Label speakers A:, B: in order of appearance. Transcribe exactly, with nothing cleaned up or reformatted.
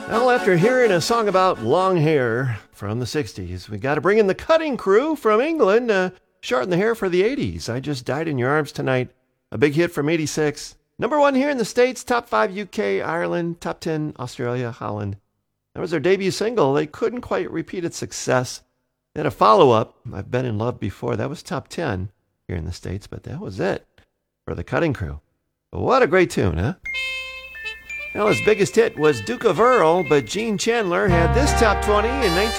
A: Well, after hearing a song about long hair from the sixties, we got to bring in the Cutting Crew from England to shorten the hair for the eighties. I Just Died in Your Arms Tonight, a big hit from eighty-six. Number one here in the States, top five U K, Ireland, top ten Australia, Holland. That was their debut single. They couldn't quite repeat its success. They had a follow-up, I've Been in Love Before. That was top ten here in the States, but that was it for the Cutting Crew. What a great tune, huh? Well, his biggest hit was Duke of Earl, but Gene Chandler had this top twenty in nineteen